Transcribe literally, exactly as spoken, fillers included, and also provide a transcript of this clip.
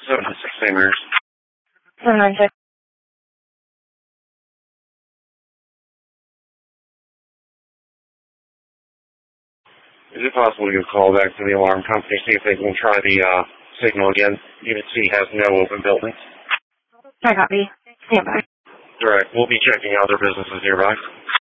seven six Saint Mary's. seven nine six. Is it possible to give a call back to the alarm company, see if they can try the uh, signal again? Unit C has no open buildings. I copy. Stand by. Direct. We'll be checking other businesses nearby.